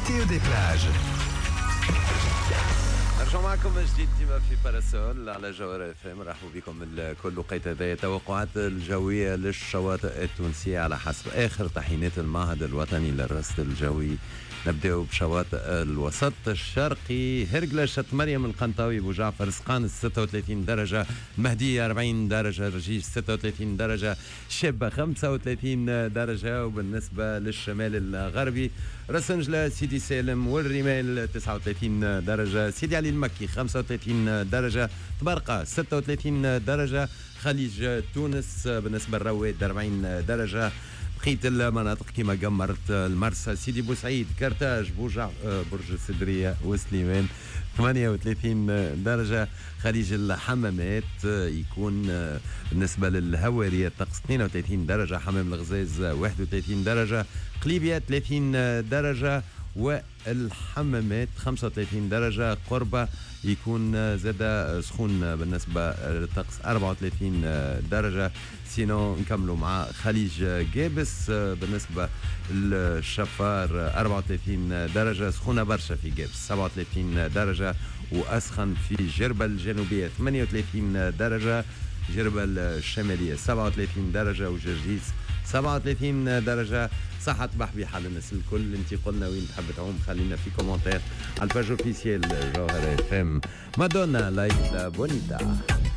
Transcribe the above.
météo des plages. نرجع معكم من جديد ديما في باراسول على جوهر اف ام. مرحبا بكم الكل. وقيت هذه التوقعات الجويه للشواطئ التونسيه على حسب اخر تحيينات المعهد الوطني للرصد الجوي. نبداو بشواطئ الوسط الشرقي. هرقله شط مريم القنطاوي بوجعفر سقان 36 درجه، المهديه 40 درجه، رجيج 36 درجه، شبه 35 درجه. وبالنسبه للشمال الغربي رسنجله سيدي سالم والرمال 39 درجه، سيدي علي المكي 35 درجه، طبرقه 36 درجه، خليج تونس بالنسبه للرواد 40 درجه. بقية المناطق كما قمرت المرسى سيدي بوسعيد كرتاج برج السدرية وسليمان 38 درجة. خليج الحمامات يكون بالنسبة للهوارية الطقس 32 درجة، حمام الغزاز 31 درجة، قليبية 30 درجة، والحمامات 35 درجة. قربة يكون زاد سخون بالنسبة للطقس 34 درجة. سينو نكملوا مع خليج جابس بالنسبة للشفار 34 درجة، سخونة برشا في جابس 37 درجة، وأسخن في جربة الجنوبية 38 درجة، جربة الشمالية 37 درجة، وجرجيس 37 درجة. صحة بحبي حال الناس الكل. انت قلنا وين تحب تعوم، خلينا في كومنتير على الباج اوفيسيال جوهر اف ام. مادونا لايك لا بونيتا.